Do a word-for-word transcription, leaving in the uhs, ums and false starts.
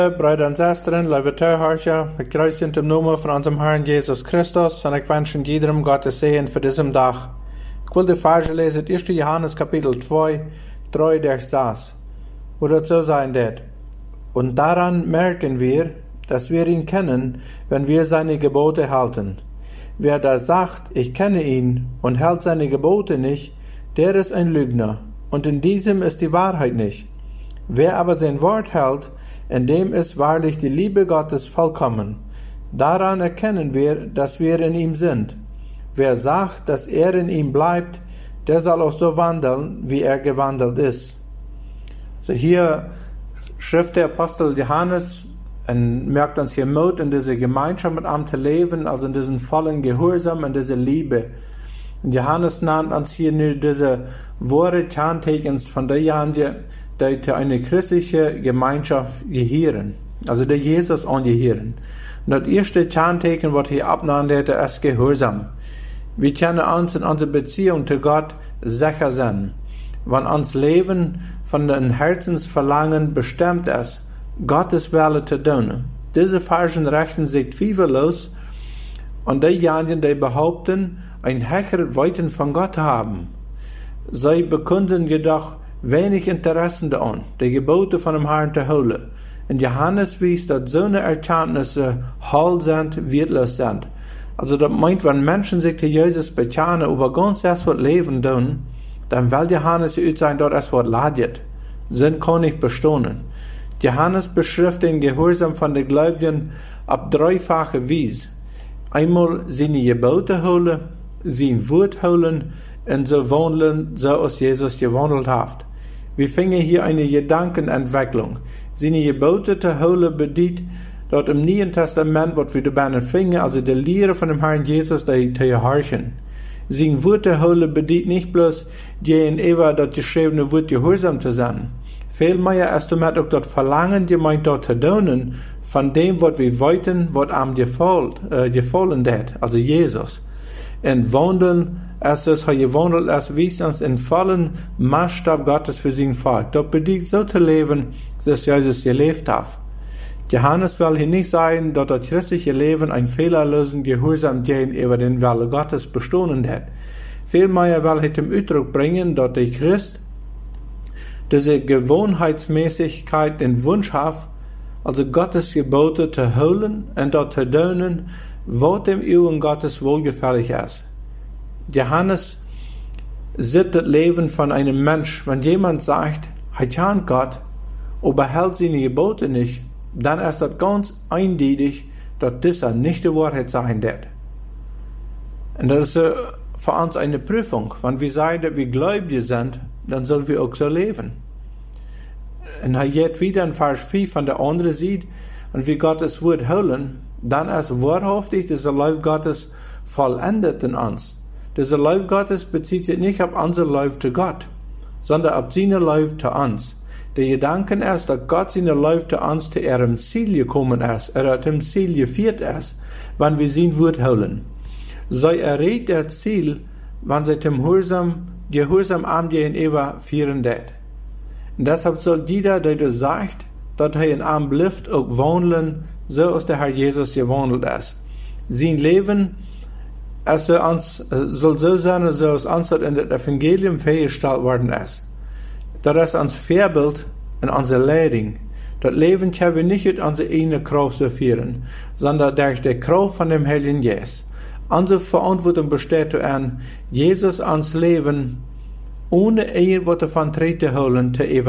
Brüder und Schwestern, liebe Zuhörer, ich grüße in dem Namen von unserem Herrn Jesus Christus und ich wünsche jedem Gottes Segen für diesen Tag. Ich will die Verse lesen, erster Johannes Kapitel zwei, drei durch sechs, wo das so sein wird. Und daran merken wir, dass wir ihn kennen, wenn wir seine Gebote halten. Wer da sagt, ich kenne ihn und hält seine Gebote nicht, der ist ein Lügner, und in diesem ist die Wahrheit nicht. Wer aber sein Wort hält, in dem ist wahrlich die Liebe Gottes vollkommen. Daran erkennen wir, dass wir in ihm sind. Wer sagt, dass er in ihm bleibt, der soll auch so wandeln, wie er gewandelt ist. So hier schrift der Apostel Johannes und merkt uns hier Mut, in dieser Gemeinschaft mit ihm zu leben, also in diesem vollen Gehorsam, in dieser Liebe. Und Johannes nennt uns hier nur diese Worte, Kennzeichen von der Jahre, die zu einer christlichen Gemeinschaft gehören, also der Jesus angehören. Und das erste Kennzeichen, was hier abnimmt, ist Gehorsam. Wir können uns in unserer Beziehung zu Gott sicher sein, wenn uns Leben von den Herzensverlangen bestimmt ist, Gottes Wille zu tun. Diese Versen richten sich zweifellos an diejenigen, die behaupten, ein höheres Weiten von Gott haben. Sie bekunden jedoch wenig Interesse daran, die Gebote von dem Herrn zu holen. Und Johannes wies, dass so eine Erkenntnisse heil sind, wertlos sind. Also das meint, wenn Menschen sich zu Jesus bekennen, über ganz das was Leben tun, dann will Johannes ut sein, dort es was leidet. Sind kann nicht bestehen. Johannes beschreibt den Gehorsam von den Gläubigen auf dreifache Weise. Einmal seine Gebote holen, sein Wort holen und so wandeln, so als Jesus gewandelt hat. Wir finden hier eine Gedankenentwicklung. Seine Gebote zu holen bedeutet, dort im Neuen Testament, was wir dabei finden, also die Lehre von dem Herrn Jesus, die zu gehorchen. Sein Wort zu holen bedeutet nicht bloß, gegenüber das geschriebene Wort gehorsam zu sein. Vielmehr ist damit auch das Verlangen, gemeint dort zu tun, von dem, was wir wollten, was am gefallen, äh, gefallen hat, also Jesus. Und wandeln, es ist, er gewandelt ist, wie es uns in vollen Maßstab Gottes für sein Volk. Das bedeutet, so zu leben, dass Jesus gelebt hat. Johannes will hier nicht sagen, dass das christliche Leben ein fehlerlosen Gehorsam gegenüber den Wille Gottes bestanden hat. Vielmehr will er zum Ausdruck bringen, dass der Christ diese Gewohnheitsmäßigkeit den Wunsch hat, also Gottes Gebote zu holen und dort zu tun, was dem Augen Gottes wohlgefällig ist. Johannes sieht das Leben von einem Mensch, wenn jemand sagt, er kennt Gott, aber hält seine Gebote nicht, dann ist das ganz eindeutig, dass das nicht die Wahrheit sein wird. Und das ist für uns eine Prüfung. Wenn wir sagen, dass wir Gläubige sind, dann sollen wir auch so leben. Und er geht wieder in Vers vier von der anderen Seite, und wir Gottes Wort holen, dann ist wahrhaftig, dieser Lauf Gottes vollendet in uns. Dieser Lauf Gottes bezieht sich nicht auf unser Lauf zu Gott, sondern auf seine Lauf zu uns. Der Gedanke ist, dass Gott seine Lauf zu uns zu ihrem Ziel gekommen ist, er hat dem Ziel geführt ist, wenn wir sein Wort holen. Sei erregt das Ziel, wenn sie dem Gehorsam, Gehorsam am gegenüber führen wird. Und deshalb soll jeder, der das sagt, dass er in einem bleibt, auch wandeln, so als der Herr Jesus gewandelt ist. Sein Leben es soll, uns, soll so sein, so als uns in das Evangelium festgestellt worden ist. Das ist uns Vorbild in unserer Leitung. Das Leben können wir nicht mit unserer eigenen Kraft so führen, sondern durch die Kraft von dem Heiligen Geist. Unsere Verantwortung besteht darin, Jesus ans Leben ohne irgendwas davon zu holen, zu